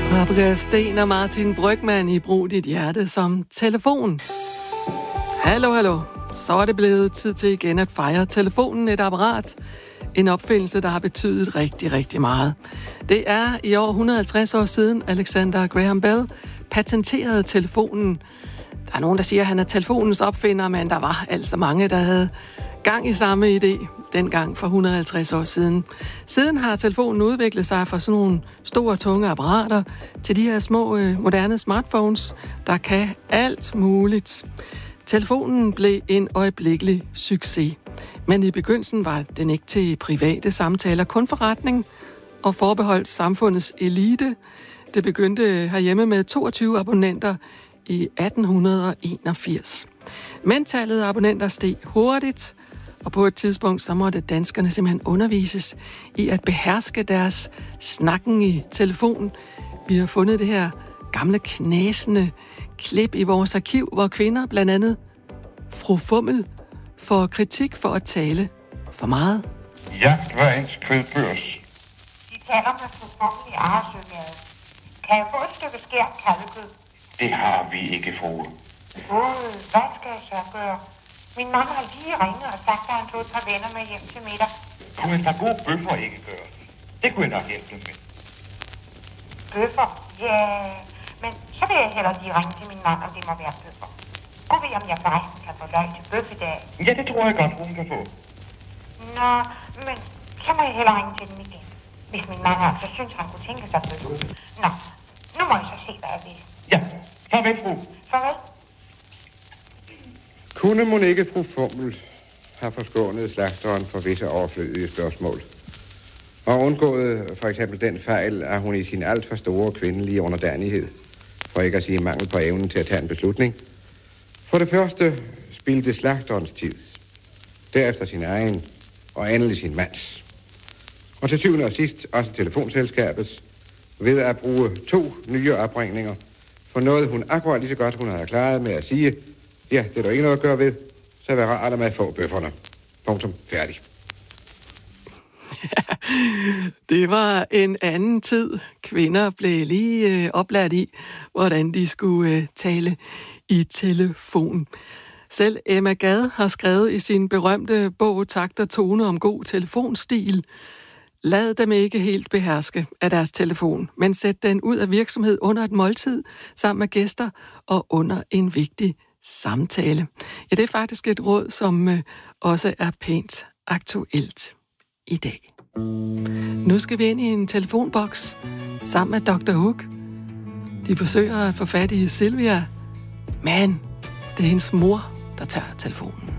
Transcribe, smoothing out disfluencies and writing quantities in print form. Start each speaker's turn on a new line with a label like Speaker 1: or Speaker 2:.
Speaker 1: Gabriel Sten og Martin Brygmann i Brug dit hjerte som telefon. Hallo, hallo. Så er det blevet tid til igen at fejre telefonen, et apparat. En opfindelse, der har betydet rigtig, rigtig meget. Det er i år 150 år siden, Alexander Graham Bell patenterede telefonen. Der er nogen, der siger, at han er telefonens opfinder, men der var altså mange, der havde gang i samme idé dengang for 150 år siden. Siden har telefonen udviklet sig fra sådan nogle store, tunge apparater til de her små, moderne smartphones, der kan alt muligt. Telefonen blev en øjeblikkelig succes. Men i begyndelsen var den ikke til private samtaler, kun forretning og forbeholdt samfundets elite. Det begyndte herhjemme med 22 abonnenter i 1881. Men tallet af abonnenter steg hurtigt, og på et tidspunkt så måtte danskerne simpelthen undervises i at beherske deres snakken i telefon. Vi har fundet det her gamle knasende klip i vores arkiv, hvor kvinder, blandt andet fru Fummel, får kritik for at tale for meget.
Speaker 2: Jagt hver ens kvædbørs.
Speaker 3: De taler med fru Fummel i Arresøgade. Kan jeg få et stykke skært kalvekød?
Speaker 2: Det har vi ikke, frue.
Speaker 3: Hvad skal jeg så gøre? Min mand har lige ringet og sagt, at han tog et par venner med hjem til middag.
Speaker 2: Kunne et par gode bøffer ikke gøre? Det kunne jeg nok hjælpe dem med.
Speaker 3: Bøffer? Ja, men så vil jeg hellere lige ringe til min mand, om det må være bøffer. Prøv ved, om jeg forresten kan få løg til bøf i dag.
Speaker 2: Ja, det tror jeg godt, hun kan få.
Speaker 3: Nå, men så må jeg hellere ringe til dem igen. Hvis min mand altså synes, han kunne tænke sig bøffer. Nå, nu må jeg så se, hvad jeg vil.
Speaker 2: Ja, farvel, fru.
Speaker 3: Farvel.
Speaker 4: Kunne mon ikke fru Fummel have forskånet slagteren for visse overflødige spørgsmål? Og undgået for eksempel den fejl, at hun i sin alt for store kvindelige underdanighed, for ikke at sige mangel på evnen til at tage en beslutning, for det første spildte slagterens tid, derefter sin egen og endelig sin mands. Og til syvende og sidst også telefonselskabets, ved at bruge 2 nye opringninger for noget, hun akkurat lige så godt, hun havde klaret med at sige, ja, det er der ikke noget at gøre ved, så vær rart med at få bøfferne. Punktum. Færdig.
Speaker 1: Ja, det var en anden tid. Kvinder blev lige oplært i, hvordan de skulle tale i telefon. Selv Emma Gad har skrevet i sin berømte bog Takt og tone om god telefonstil: lad dem ikke helt beherske af deres telefon, men sæt den ud af virksomhed under et måltid, sammen med gæster og under en vigtig samtale. Ja, det er faktisk et råd, som også er pænt aktuelt i dag. Nu skal vi ind i en telefonboks sammen med Dr. Hook. De forsøger at få fat i Sylvia, men det er hendes mor, der tager telefonen.